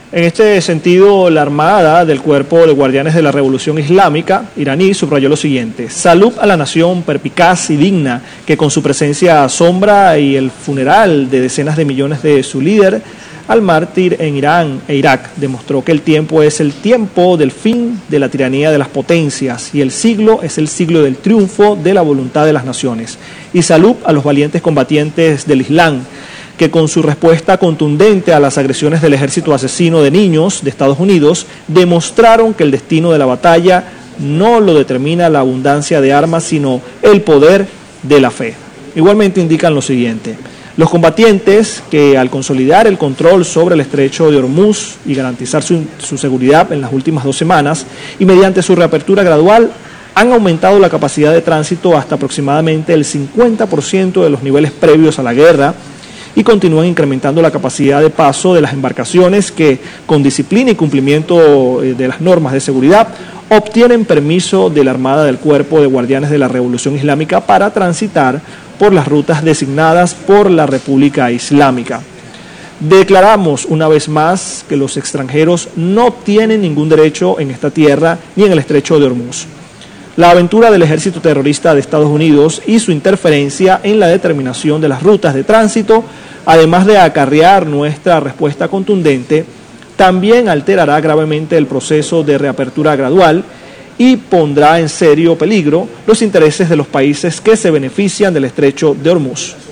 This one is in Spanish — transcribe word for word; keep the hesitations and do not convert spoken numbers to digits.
En este sentido, la Armada del Cuerpo de Guardianes de la Revolución Islámica iraní subrayó lo siguiente: salud a la nación perspicaz y digna que con su presencia asombra y el funeral de decenas de millones de su líder al mártir en Irán e Irak. Demostró que el tiempo es el tiempo del fin de la tiranía de las potencias y el siglo es el siglo del triunfo de la voluntad de las naciones. Y salud a los valientes combatientes del Islam, que con su respuesta contundente a las agresiones del ejército asesino de niños de Estados Unidos, demostraron que el destino de la batalla no lo determina la abundancia de armas, sino el poder de la fe. Igualmente indican lo siguiente: los combatientes que al consolidar el control sobre el estrecho de Hormuz y garantizar su, su seguridad en las últimas dos semanas y mediante su reapertura gradual, han aumentado la capacidad de tránsito hasta aproximadamente el cincuenta por ciento de los niveles previos a la guerra, y continúan incrementando la capacidad de paso de las embarcaciones que, con disciplina y cumplimiento de las normas de seguridad, obtienen permiso de la Armada del Cuerpo de Guardianes de la Revolución Islámica para transitar por las rutas designadas por la República Islámica. Declaramos una vez más que los extranjeros no tienen ningún derecho en esta tierra ni en el estrecho de Hormuz. La aventura del ejército terrorista de Estados Unidos y su interferencia en la determinación de las rutas de tránsito, además de acarrear nuestra respuesta contundente, también alterará gravemente el proceso de reapertura gradual y pondrá en serio peligro los intereses de los países que se benefician del estrecho de Hormuz.